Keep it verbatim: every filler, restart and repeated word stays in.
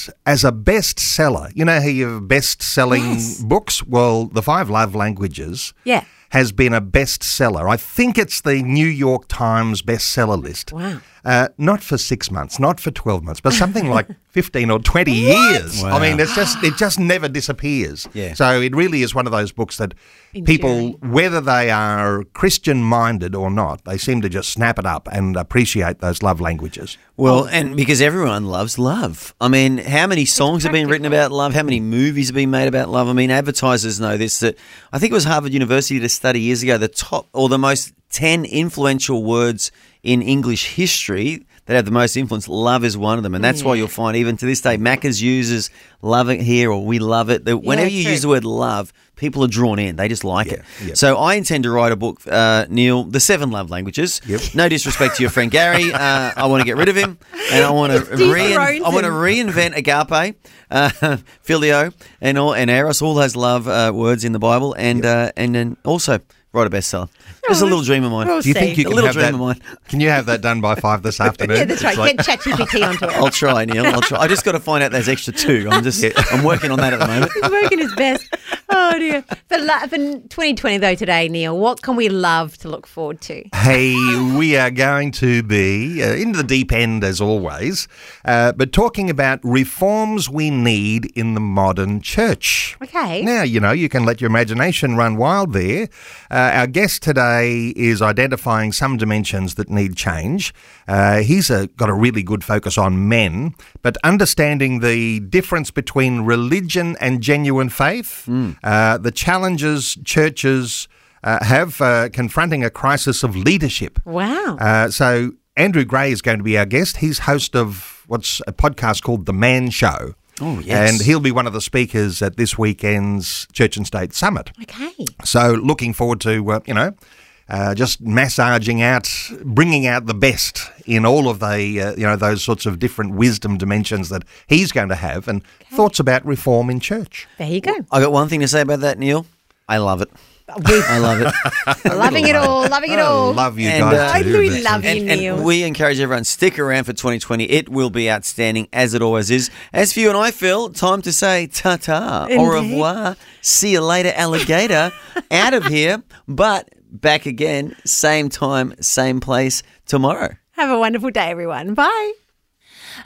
is as a bestseller. You know how you have best-selling Yes. books? Well, The Five Love Languages Yeah. has been a bestseller. I think it's the New York Times bestseller list. Wow. Uh, not for six months, not for twelve months, but something like fifteen or twenty years. Wow. I mean, it's just it just never disappears. Yeah. So it really is one of those books that people, whether they are Christian-minded or not, they seem to just snap it up and appreciate those love languages. Well, and because everyone loves love. I mean, how many songs have been written about love? How many movies have been made about love? I mean, advertisers know this. That I think it was Harvard University did a study years ago, the top or the most ten influential words in English history that have the most influence. Love is one of them. And that's why you'll find even to this day, Macca's uses love it here or we love it. That whenever you true. use the word love, people are drawn in. They just like Yeah, it. yeah. So I intend to write a book, uh, Neil, The Seven Love Languages. Yep. No disrespect to your friend Gary. Uh, I want to get rid of him. And I want to Dethroned rein, I want to him. reinvent agape, uh, filio, and all and eros, all those love uh, words in the Bible, and uh, and then also write a bestseller. Just a little dream of mine. We'll Do you think see. you A can little have dream that? of mine. Can you have that done by five this afternoon? Yeah, that's right. It's like- Get ChatGPT onto it. I'll try, Neil. I'll try. I just got to find out there's extra two. I'm just I'm working on that at the moment. He's working his best. Oh, dear. For, la- for twenty twenty, though, today, Neil, what can we love to look forward to? Hey, we are going to be uh, in the deep end as always, uh, but talking about reforms we need in the modern church. Okay. Now, you know, you can let your imagination run wild there. Uh, our guest today is identifying some dimensions that need change. Uh, he's a, got a really good focus on men, but understanding the difference between religion and genuine faith, uh, the challenges churches uh, have uh, confronting a crisis of leadership. Wow. Uh, so Andrew Gray is going to be our guest. He's host of what's a podcast called The Man Show. Oh, yes. And he'll be one of the speakers at this weekend's Church and State Summit. Okay. So looking forward to, uh, you know, uh, just massaging out, bringing out the best in all of the, uh, you know, those sorts of different wisdom dimensions that he's going to have and thoughts about reform in church. There you go. I got one thing to say about that, Neil. I love it. I love it. Loving it all. Loving it I all. love you And, guys uh, too. I really but- love you, And, Neil. and we encourage everyone, stick around for twenty twenty. It will be outstanding, as it always is. As for you and I, Phil, time to say ta-ta, au Indeed. revoir, see you later, alligator, out of here, but back again, same time, same place tomorrow. Have a wonderful day, everyone. Bye.